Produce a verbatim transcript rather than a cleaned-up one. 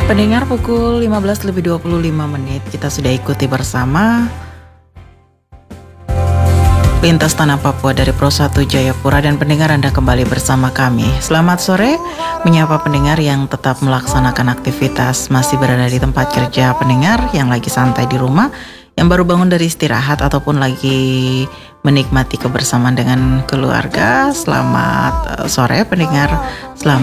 Pendengar, pukul lima belas lebih dua puluh lima menit kita sudah ikuti bersama Lintas Tanah Papua dari Pro satu Jayapura, dan pendengar Anda kembali bersama kami. Selamat sore, menyapa pendengar yang tetap melaksanakan aktivitas, masih berada di tempat kerja, pendengar yang lagi santai di rumah, yang baru bangun dari istirahat ataupun lagi menikmati kebersamaan dengan keluarga. Selamat sore pendengar, selamat